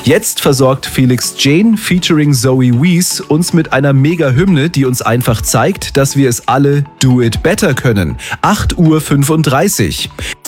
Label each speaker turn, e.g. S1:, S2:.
S1: Jetzt versorgt Felix Jane featuring Zoe Wees uns mit einer Mega-Hymne, die uns einfach zeigt, dass wir es alle do it better können. 8:35 Uhr.